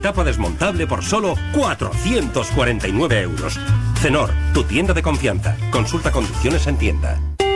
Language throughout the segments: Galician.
Tapa desmontable por solo 449 euros. Cenor, tu tienda de confianza. Consulta condiciones en tienda.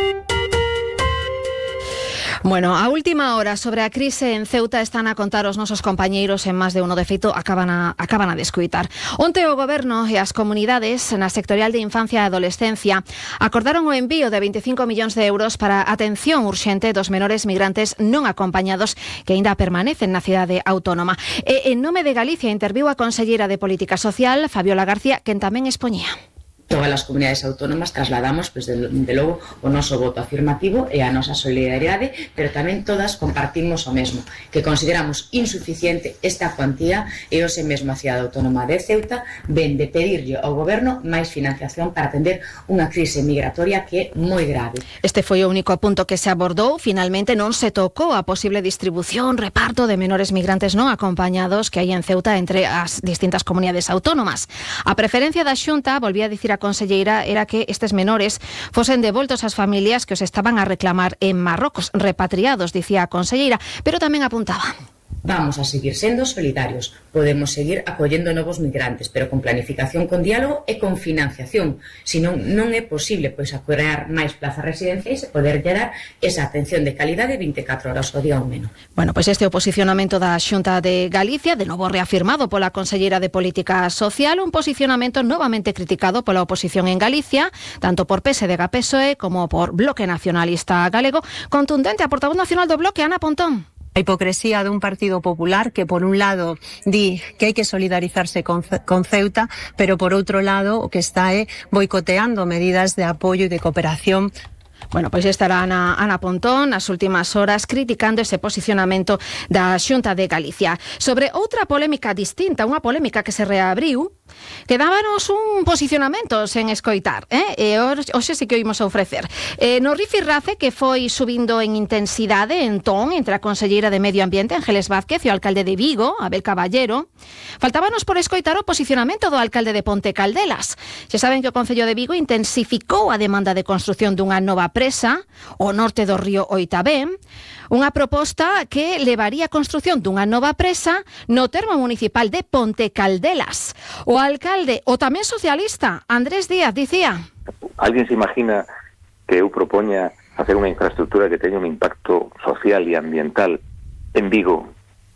Bueno, a última hora sobre a crise en Ceuta están a contar os nosos compañeiros en máis de uno. De feito, acaban a descoitar. Onte o Goberno e as comunidades na sectorial de Infancia e Adolescencia acordaron o envío de 25 millóns de euros para a atención urxente dos menores migrantes non acompañados que aínda permanecen na cidade autónoma. E en nome de Galicia interviu a conselleira de Política Social, Fabiola García, quen tamén expoñía. Todas as comunidades autónomas trasladamos, pues, de logo, o noso voto afirmativo e a nosa solidariedade, pero tamén todas compartimos o mesmo, que consideramos insuficiente esta cuantía e hoxe mesmo a cidade autónoma de Ceuta ven de pedirlle ao Goberno máis financiación para atender unha crise migratoria que é moi grave. Este foi o único punto que se abordou. Finalmente non se tocou a posible distribución, reparto de menores migrantes non acompañados que hai en Ceuta entre as distintas comunidades autónomas. A preferencia da Xunta, volvía a dicir a conselleira, era que estes menores fosen devoltos ás familias que os estaban a reclamar en Marrocos, repatriados, dicía a conselleira, pero tamén apuntaba. Vamos a seguir sendo solidarios, podemos seguir acollendo novos migrantes, pero con planificación, con diálogo e con financiación. Senón, non é posible crear máis plazas residenciais e poder dar esa atención de calidade 24 horas ao día ao menos. Bueno, pois este é o posicionamento da Xunta de Galicia, de novo reafirmado pola conselleira de Política Social, un posicionamento novamente criticado pola oposición en Galicia, tanto por PSDG-PSOE como por Bloque Nacionalista Galego. Contundente a portavoz nacional do Bloque, Ana Pontón. A hipocresía dun Partido Popular que, por un lado, di que hai que solidarizarse con Ceuta, pero, por outro lado, o que está é boicoteando medidas de apoio e de cooperación. Bueno, pois estará Ana Pontón nas últimas horas criticando ese posicionamento da Xunta de Galicia. Sobre outra polémica distinta, unha polémica que se reabriu, quedábanos un posicionamento sen escoitar, e hoxe sí que o imos a ofrecer. No rifirrafe que foi subindo en intensidade, en ton, entre a conselleira de Medio Ambiente, Ángeles Vázquez, e o alcalde de Vigo, Abel Caballero, faltábanos por escoitar o posicionamento do alcalde de Ponte Caldelas. Xa saben que o Concello de Vigo intensificou a demanda de construción dunha nova presa ao norte do río Oitabén, unha proposta que levaría a construción dunha nova presa no termo municipal de Ponte Caldelas. O alcalde, o tamén socialista, Andrés Díaz, dicía: Alguén se imagina que eu propoña facer unha infraestructura que teña un impacto social e ambiental en Vigo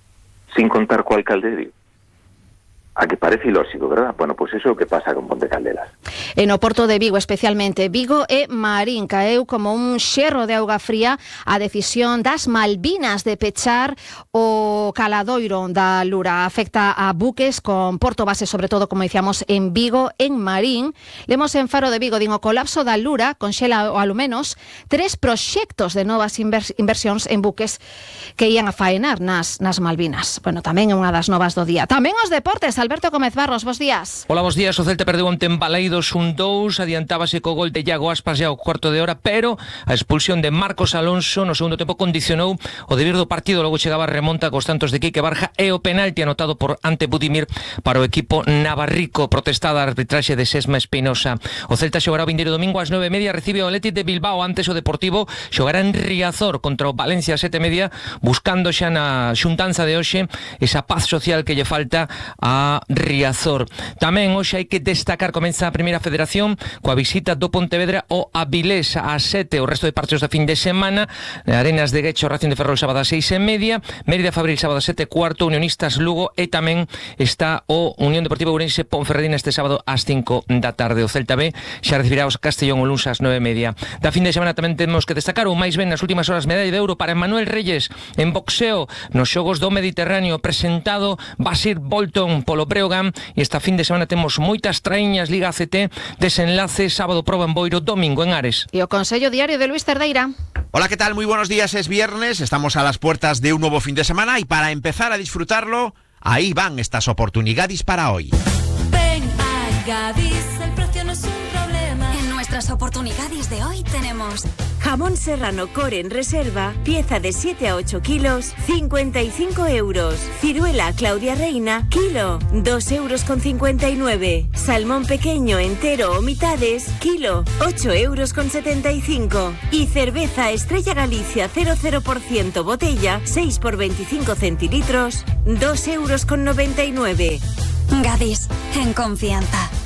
sin contar co alcalde de Vigo? A que parece ilóxico, verdad? Bueno, pois iso é o que pasa con Ponte Caldelas. E no Porto de Vigo, especialmente, Vigo e Marín, caeu como un xerro de auga fría a decisión das Malvinas de pechar o caladoiro da Lura. Afecta a buques con porto base, sobre todo, como dicíamos, en Vigo, en Marín. Lemos en Faro de Vigo, din o colapso da Lura conxela ao menos 3 proxectos de novas inversións en buques que ían a faenar nas Malvinas. Bueno, tamén é unha das novas do día. Tamén os deportes. Alberto Gómez Barros, bos días. Hola, bos días. O Celta perdeu onte en Baleidos 1-2, adiantábase co gol de Iago Aspas xa ao cuarto de hora, pero a expulsión de Marcos Alonso no segundo tempo condicionou o deber do partido. Logo chegaba a remonta cos tantos de Quique Barja e o penalti anotado por Ante Budimir para o equipo navarrico. Protestada a arbitraxe de Sesma Espinosa. O Celta xogará o vindeiro domingo ás 9:30, recibe o Athletic de Bilbao. Antes o Deportivo xogará en Riazor contra o Valencia ás 7:30, buscando xa na xuntanza de hoxe esa paz social que lle falta a Riazor. Tamén hoxe hai que destacar, comeza a primeira federación coa visita do Pontevedra ao Avilés ás 7, o resto de partidos da fin de semana: Arenas de Guecho, Racing de Ferrol sábado ás 6:30, Mérida Fabril sábado ás 7:15, Unionistas Lugo, e tamén está o Unión Deportiva Ourense Ponferradina este sábado ás 5 da tarde. O Celta B xa recibirá os Castellón o luns ás 9:30. Da fin de semana tamén temos que destacar o máis ben nas últimas horas medalla de ouro para Emmanuel Reyes en boxeo nos Xogos do Mediterráneo, presentado Basir Bolton polo Breogán, e esta fin de semana temos moitas traíñas. Liga ACT, desenlace sábado proba en Boiro, domingo en Ares. E o Consello Diario de Luis Cerdeira. Hola, ¿qué tal? Muy buenos días, es viernes, estamos a las puertas de un nuevo fin de semana y para empezar a disfrutarlo, ahí van estas oportunidades para hoy. Ven a Gadis, el precio no es un problema. En nuestra las oportunidades de hoy tenemos jamón serrano core en reserva, pieza de 7 a 8 kilos, 55 euros. Ciruela Claudia Reina, kilo, 2,59 euros. Salmón pequeño, entero o mitades, kilo, 8,75 euros. Y cerveza Estrella Galicia 00% botella, 6 por 25 centilitros, 2,99 euros. Gadis, en confianza.